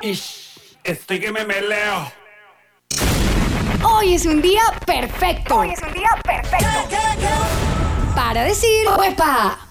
Estoy que me meleo. Hoy es un día perfecto. Para decir ¡Uepa!